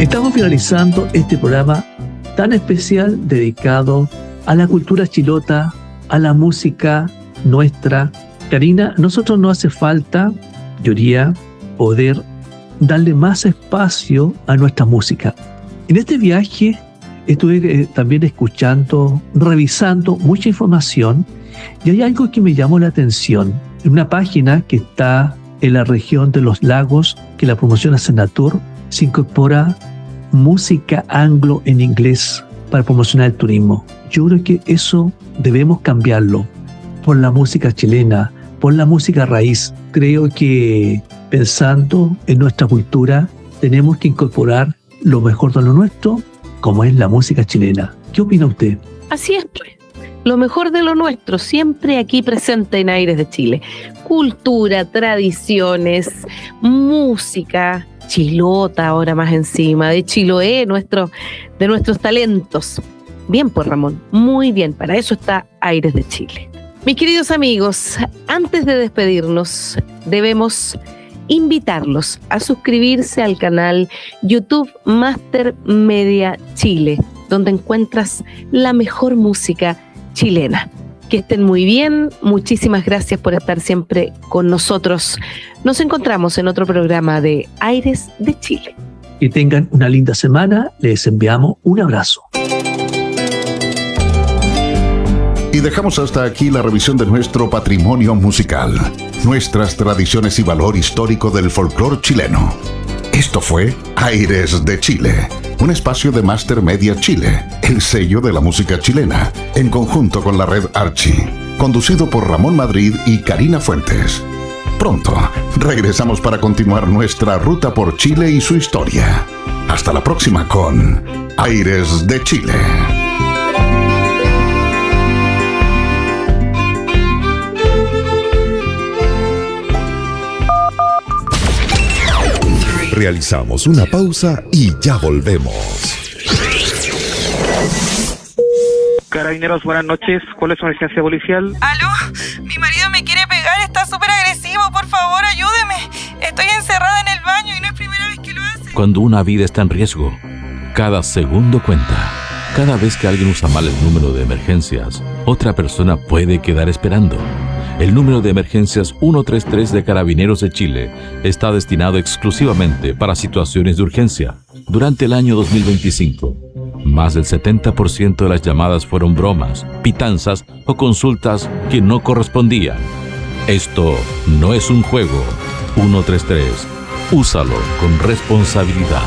Estamos finalizando este programa tan especial dedicado a la cultura chilota, a la música nuestra. Karina, a nosotros nos hace falta, yo diría, poder darle más espacio a nuestra música. En este viaje estuve también escuchando, revisando mucha información y hay algo que me llamó la atención. En una página que está en la región de los lagos, que la promociona Senatur, se incorpora música anglo en inglés para promocionar el turismo. Yo creo que eso debemos cambiarlo por la música chilena, por la música raíz. Creo que pensando en nuestra cultura tenemos que incorporar lo mejor de lo nuestro, como es la música chilena. ¿Qué opina usted? Así es, pues. Lo mejor de lo nuestro, siempre aquí presente en Aires de Chile. Cultura, tradiciones, música, chilota ahora más encima, de Chiloé, de nuestros talentos. Bien, pues Ramón, muy bien, para eso está Aires de Chile. Mis queridos amigos, antes de despedirnos, debemos invitarlos a suscribirse al canal YouTube Master Media Chile, donde encuentras la mejor música chilena. Que estén muy bien, muchísimas gracias por estar siempre con nosotros. Nos encontramos en otro programa de Aires de Chile. Que tengan una linda semana, les enviamos un abrazo. Y dejamos hasta aquí la revisión de nuestro patrimonio musical, nuestras tradiciones y valor histórico del folclore chileno. Esto fue Aires de Chile, un espacio de Master Media Chile, el sello de la música chilena, en conjunto con la red Archie, conducido por Ramón Madrid y Karina Fuentes. Pronto regresamos para continuar nuestra ruta por Chile y su historia. Hasta la próxima con Aires de Chile. Realizamos una pausa y ya volvemos. Carabineros, buenas noches. ¿Cuál es su emergencia policial? ¿Aló? Mi marido me quiere pegar, está súper agresivo. Por favor, ayúdeme. Estoy encerrada en el baño y no es primera vez que lo hace. Cuando una vida está en riesgo, cada segundo cuenta. Cada vez que alguien usa mal el número de emergencias, otra persona puede quedar esperando. El número de emergencias 133 de Carabineros de Chile está destinado exclusivamente para situaciones de urgencia. Durante el año 2025, más del 70% de las llamadas fueron bromas, pitanzas o consultas que no correspondían. Esto no es un juego. 133. Úsalo con responsabilidad.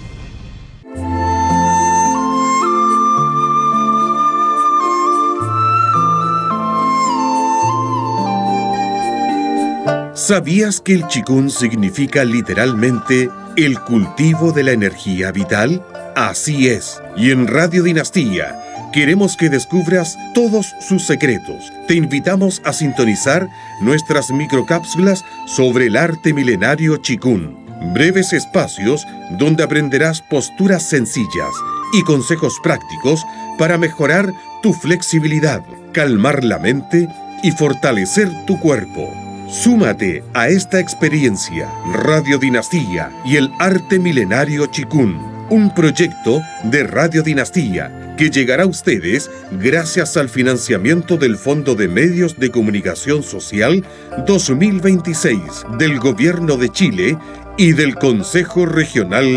¿Sabías que el Chikun significa literalmente el cultivo de la energía vital? Así es, y en Radio Dinastía queremos que descubras todos sus secretos. Te invitamos a sintonizar nuestras microcápsulas sobre el arte milenario Chikun. Breves espacios donde aprenderás posturas sencillas y consejos prácticos para mejorar tu flexibilidad, calmar la mente y fortalecer tu cuerpo. Súmate a esta experiencia, Radio Dinastía y el arte milenario Chikun, un proyecto de Radio Dinastía que llegará a ustedes gracias al financiamiento del Fondo de Medios de Comunicación Social 2026 del Gobierno de Chile y del Consejo Regional